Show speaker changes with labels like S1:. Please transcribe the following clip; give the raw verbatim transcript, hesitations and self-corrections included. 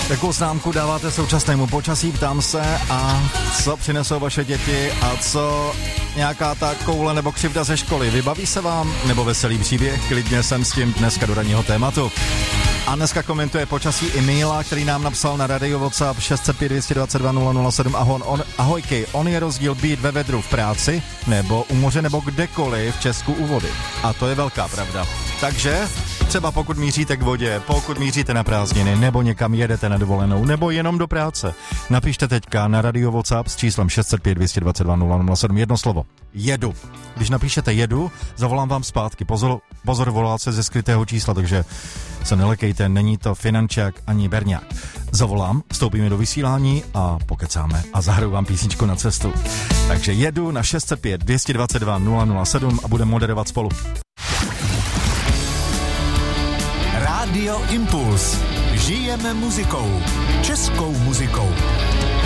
S1: Jakou známku dáváte současnému počasí, ptám se, a co přinesou vaše děti a co nějaká ta koule nebo křivda ze školy? Vybaví se vám nebo veselý příběh? Klidně jsem s tím dneska do ranního tématu. A dneska komentuje počasí i Míla, který nám napsal na radio WhatsApp šest set pět, dvě dvacet dva, nula nula sedm. Ahoj, on, ahojky, on je rozdíl být ve vedru v práci, nebo u moře, nebo kdekoliv v Česku u vody. A to je velká pravda. Takže třeba pokud míříte k vodě, pokud míříte na prázdniny, nebo někam jedete na dovolenou, nebo jenom do práce, napište teďka na radio WhatsApp s číslem šest set pět, dvě dvacet dva, nula nula sedm jedno slovo. Jedu. Když napíšete jedu, zavolám vám zpátky. Pozor, pozor, volá se ze skrytého čísla, takže se nelekejte, není to Finančák ani Berňák. Zavolám, vstoupíme do vysílání a pokecáme a zahraju vám písničku na cestu. Takže jedu na šest set pět, dvě dvacet dva, nula nula sedm a budeme moderovat spolu.
S2: Rádio Impuls. Žijeme muzikou. Českou muzikou.